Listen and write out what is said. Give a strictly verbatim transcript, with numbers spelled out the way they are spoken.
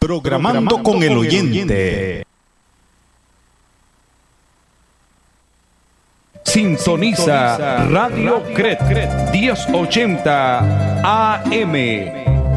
Programando con el oyente. Sintoniza Radio Cret diez ochenta A M